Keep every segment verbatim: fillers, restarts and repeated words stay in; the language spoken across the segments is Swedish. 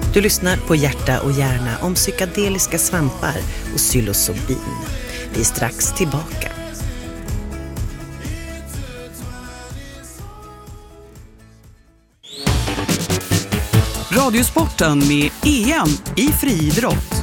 Du lyssnar på Hjärta och hjärna om psykedeliska svampar och psilocybin. Vi är strax tillbaka. Radiosporten med E M i friidrott.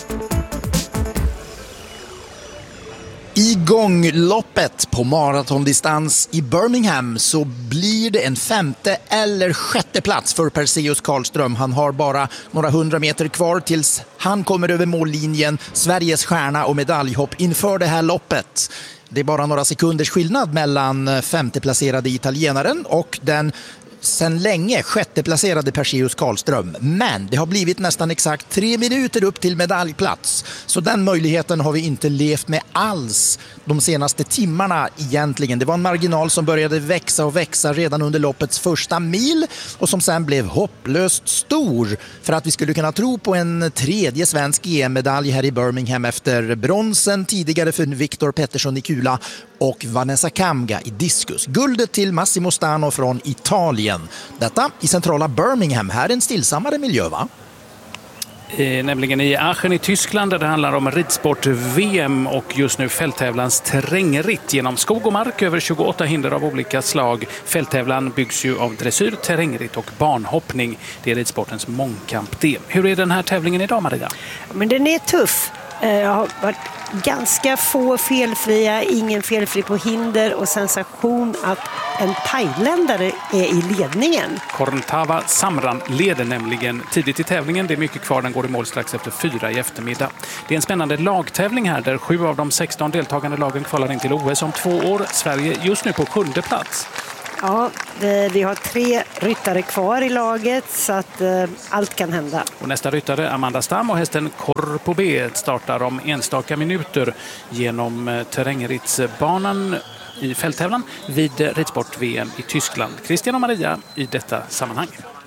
I gångloppet på maratondistans i Birmingham så blir det en femte eller sjätte plats för Perseus Karlström. Han har bara några hundra meter kvar tills han kommer över mållinjen, Sveriges stjärna och medaljhopp inför det här loppet. Det är bara några sekunders skillnad mellan femteplacerade italienaren och den sen länge sjätteplacerade Perseus Karlström. Men det har blivit nästan exakt tre minuter upp till medaljplats. Så den möjligheten har vi inte levt med alls de senaste timmarna egentligen. Det var en marginal som började växa och växa redan under loppets första mil och som sen blev hopplöst stor för att vi skulle kunna tro på en tredje svensk E M-medalj här i Birmingham efter bronsen tidigare för Viktor Pettersson i kula och Vanessa Kamga i diskus. Guldet till Massimo Stano från Italien. Detta i centrala Birmingham. Här är en stillsammare miljö, va? Eh, nämligen i Aachen i Tyskland där det handlar om ridsport-V M och just nu fälttävlans terrängritt genom skog och mark över tjugoåtta hinder av olika slag. Fälttävlan byggs ju av dressyr, terrängritt och barnhoppning. Det är ridsportens mångkamp det. Hur är den här tävlingen idag, Maria? Men den är tuff. Jag har varit ganska få felfria, ingen felfri på hinder och sensation att en thailändare är i ledningen. Korntava Samran leder nämligen tidigt i tävlingen. Det är mycket kvar, den går i mål strax efter fyra i eftermiddag. Det är en spännande lagtävling här där sju av de sexton deltagande lagen kvalar in till O S om två år. Sverige just nu på sjunde plats. Ja, vi har tre ryttare kvar i laget så att eh, allt kan hända. Och nästa ryttare, Amanda Stam och hästen Corpo B startar om enstaka minuter genom eh, terrängrittsbanan i fälttävlan vid ridsport-V M i Tyskland. Christian och Maria i detta sammanhang.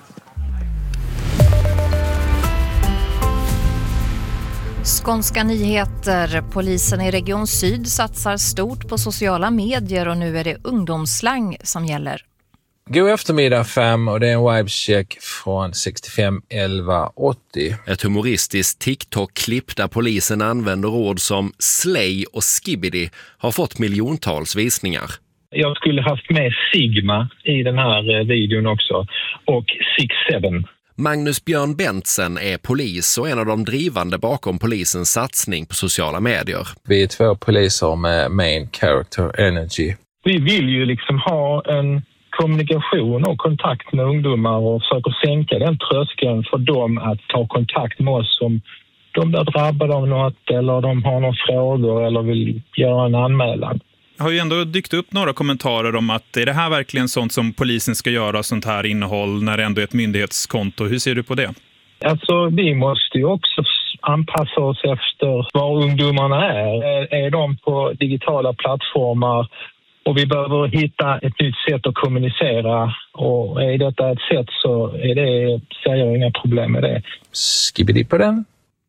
Skånska nyheter. Polisen i Region Syd satsar stort på sociala medier och nu är det ungdomsslang som gäller. God eftermiddag fem och det är en vibecheck från sextiofem elva åttio. Ett humoristiskt TikTok-klipp där polisen använder ord som slay och skibidi har fått miljontals visningar. Jag skulle haft med Sigma i den här videon också och six seven. Magnus Björn Bentsen är polis och en av de drivande bakom polisens satsning på sociala medier. Vi är två poliser med main character energy. Vi vill ju liksom ha en kommunikation och kontakt med ungdomar och försöker sänka den tröskeln för dem att ta kontakt med oss om de blir drabbade av något eller de har några frågor eller vill göra en anmälan. Det har ju ändå dykt upp några kommentarer om att är det här verkligen sånt som polisen ska göra, sånt här innehåll när det ändå är ett myndighetskonto? Hur ser du på det? Alltså vi måste ju också anpassa oss efter var ungdomarna är. Är de på digitala plattformar och vi behöver hitta ett nytt sätt att kommunicera och är detta ett sätt så är det, ser jag inga problem med det. Skibidi på den.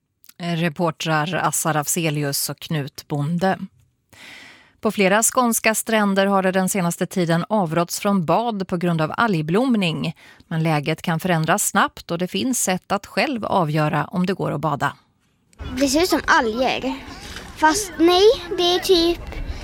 Reportrar Assar Afzelius och Knut Bonde. På flera skånska stränder har det den senaste tiden avråtts från bad på grund av algblomning. Men läget kan förändras snabbt och det finns sätt att själv avgöra om det går att bada. Det ser ut som alger. Fast nej, det är typ...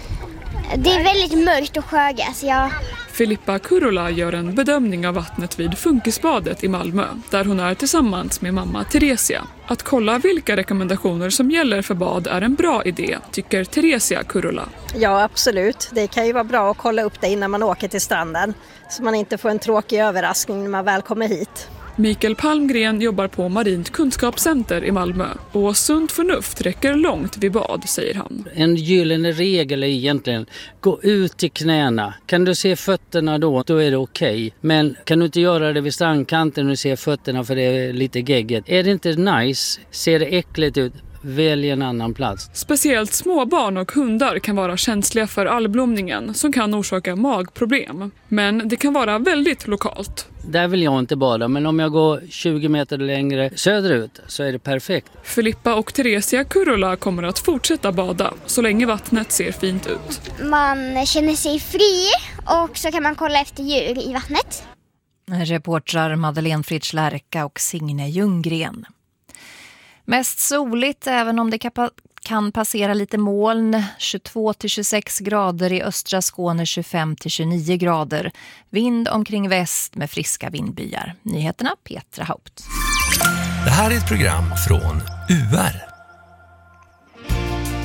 Det är väldigt mörkt och sjögräs, ja. Filippa Kurola gör en bedömning av vattnet vid Funkisbadet i Malmö, där hon är tillsammans med mamma Theresia. Att kolla vilka rekommendationer som gäller för bad är en bra idé, tycker Theresia Kurola. Ja, absolut. Det kan ju vara bra att kolla upp det innan man åker till stranden, så man inte får en tråkig överraskning när man väl kommer hit. Mikael Palmgren jobbar på Marint kunskapscenter i Malmö och sunt förnuft räcker långt vid bad, säger han. En gyllene regel är egentligen gå ut till knäna. Kan du se fötterna då, då är det okej. Okay. Men kan du inte göra det vid strandkanten och se fötterna för det är lite gegget. Är det inte nice? Ser det äckligt ut? Välj en annan plats. Speciellt småbarn och hundar kan vara känsliga för algblomningen som kan orsaka magproblem. Men det kan vara väldigt lokalt. Där vill jag inte bada, men om jag går tjugo meter längre söderut så är det perfekt. Filippa och Theresia Kurola kommer att fortsätta bada så länge vattnet ser fint ut. Man känner sig fri och så kan man kolla efter djur i vattnet. Reportrar Madeleine Fritsch Lärka och Signe Ljunggren. Mest soligt även om det kan passera lite moln. tjugotvå till tjugosex grader i östra Skåne, tjugofem till tjugonio grader. Vind omkring väst med friska vindbyar. Nyheterna Petra Haupt. Det här är ett program från U R.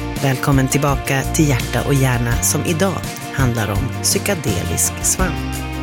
Välkommen tillbaka till Hjärta och hjärna som idag handlar om psykedelisk svamp.